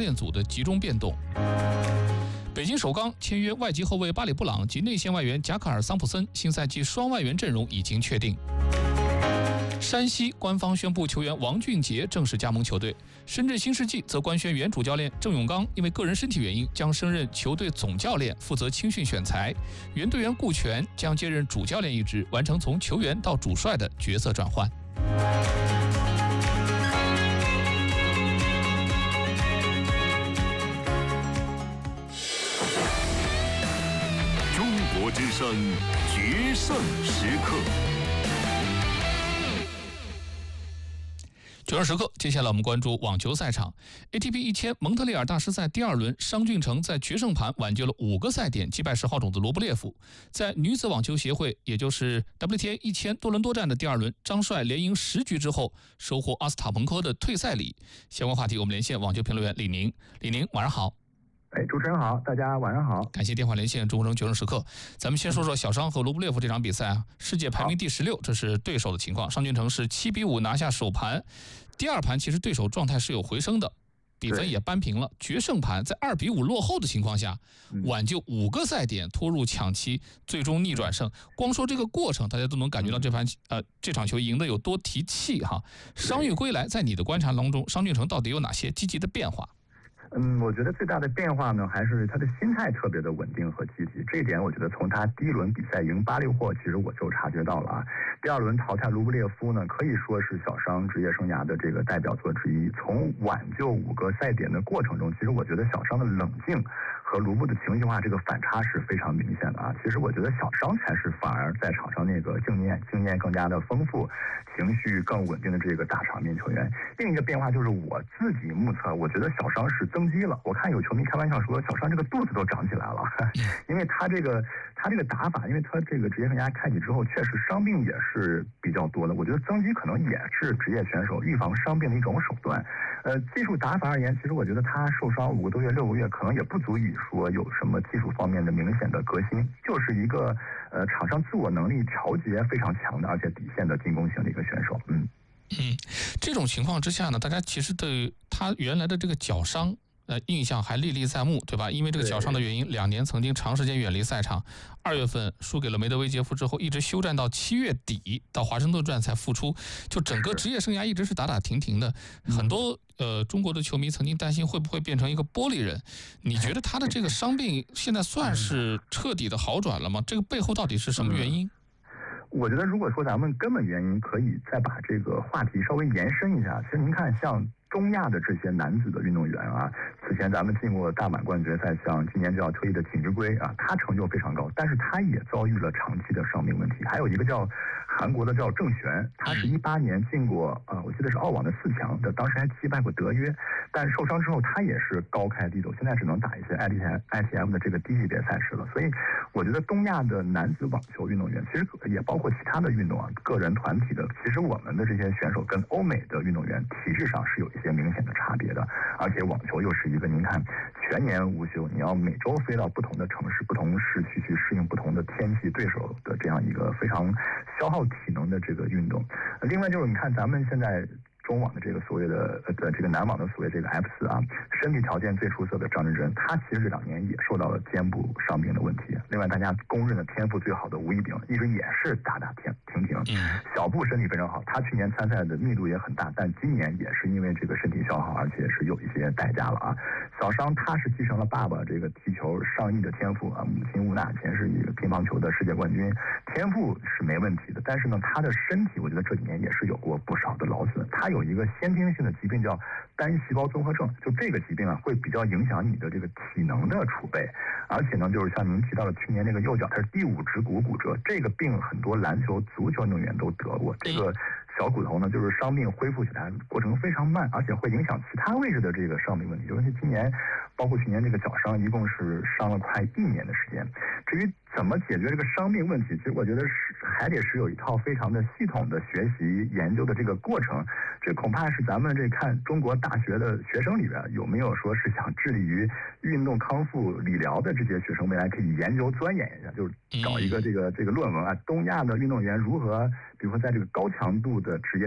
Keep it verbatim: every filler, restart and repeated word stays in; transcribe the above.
练组的集中变动。北京首钢签约外籍后卫巴里布朗及内线外援贾卡尔桑普森，新赛季双外援阵容已经确定。山西官方宣布球员王俊杰正式加盟球队，深圳新世纪则官宣原主教练郑永刚因为个人身体原因将升任球队总教练，负责青训选材。原队员顾全将接任主教练一职，完成从球员到主帅的角色转换。 中国之声决胜时刻。 决胜时刻，接下来我们关注网球赛场。A T P 一千蒙特利尔大师赛第二轮，商俊成在决胜盘挽救了五个赛点，击败十号种子罗布列夫。在女子网球协会，也就是 W T A 一千多伦多站的第二轮，张帅连赢十局之后，收获阿斯塔彭科的退赛礼。相关话题，我们连线网球评论员李宁。李宁，晚上好。 哎，主持人好，大家晚上好。 感谢电话连线中国人决胜时刻。咱们先说说小商和罗布列夫这场比赛啊，世界排名第十六，这是对手的情况。商俊成是七比五拿下首盘，第二盘其实对手状态是有回升的，比分也扳平了。决胜盘在二比五落后的情况下，挽救五个赛点，拖入抢七，最终逆转胜。光说这个过程，大家都能感觉到这盘呃这场球赢得有多提气哈。伤愈归来，在你的观察当中，商俊成到底有哪些积极的变化？ 嗯，我觉得最大的变化呢，还是他的心态特别的稳定和积极。这一点，我觉得从他第一轮比赛赢巴六霍，其实我就察觉到了啊。第二轮淘汰卢布列夫呢，可以说是小商职业生涯的这个代表作之一。从挽救五个赛点的过程中，其实我觉得小商的冷静和卢布的情绪化这个反差是非常明显的啊。其实我觉得小商才是反而在场上那个经验经验更加的丰富、情绪更稳定的这个大场面球员。另一个变化就是我自己目测，我觉得小商是增肌了。我看有球迷开玩笑说，小商这个肚子都长起来了，因为他这个他这个打法，因为他这个职业生涯开启之后，确实伤病也是比较多的。我觉得增肌可能也是职业选手预防伤病的一种手段。呃，技术打法而言，其实我觉得他受伤五个多月、六个月，可能也不足以说有什么技术方面的明显的革新，就是一个呃场上自我能力调节非常强的，而且底线的进攻型的一个选手。嗯嗯，这种情况之下呢，大家其实对他原来的这个脚伤。呃，印象还历历在目，对吧？因为这个脚伤的原因，两年曾经长时间远离赛场。二月份输给了梅德韦杰夫之后，一直休战到七月底，到华盛顿站才复出。就整个职业生涯一直是打打停停的。很多呃中国的球迷曾经担心会不会变成一个玻璃人。你觉得他的这个伤病现在算是彻底的好转了吗？这个背后到底是什么原因？ 我觉得如果说咱们根本原因，可以再把这个话题稍微延伸一下。其实您看，像中亚的这些男子的运动员啊，此前咱们进过大满贯决赛，像今年就要退役的锦织圭啊，他成就非常高，但是他也遭遇了长期的伤病问题。还有一个叫韩国的叫郑璇，他是一八年进过呃，我记得是澳网的四强的，当时还击败过德约，但受伤之后他也是高开低走，现在只能打一些 I T I T M 的这个低级别赛事了。所以我觉得东亚的男子网球运动员，其实也包括其他的运动啊，个人团体的，其实我们的这些选手跟欧美的运动员体质上是有一些明显的差别的。而且网球又是一个您看全年无休，你要每周飞到不同的城市、不同市区去适应不同的天气、对手的这样一个非常消耗体能的这个运动。另外就是你看咱们现在中网的这个所谓的呃这个男网的所谓这个 F 四啊，身体条件最出色的张真真，他其实这两年也受到了肩部伤病的问题。另外大家公认的天赋最好的吴一丙，一直也是打打停停停，小布身体非常好，他去年参赛的密度也很大，但今年也是因为这个身体消耗，而且是有一些代价了啊。小商他是继承了爸爸这个踢球上亿的天赋啊，母亲吴娜前是一个乒乓球的世界冠军，天赋是没问题的，但是呢，他的身体我觉得这几年也是有过不少的劳损，他有一个先天性的疾病叫单细胞综合症，就这个疾病啊会比较影响你的这个体能的储备，而且呢，就是像您提到的去年那个右脚它是第五指骨骨折，这个病很多篮球、足球运动员都得过，这个小骨头呢就是伤病恢复起来过程非常慢，而且会影响其他位置的这个伤病问题，尤其今年包括去年这个脚伤，一共是伤了快一年的时间。至于怎么解决这个伤病问题，其实我觉得是还得是有一套非常的系统的学习研究的这个过程。这恐怕是咱们这看中国大学的学生里边有没有说是想致力于运动康复理疗的这些学生，未来可以研究钻研一下，就是搞一个这个这个论文啊，东亚的运动员如何，比如说在这个高强度的职业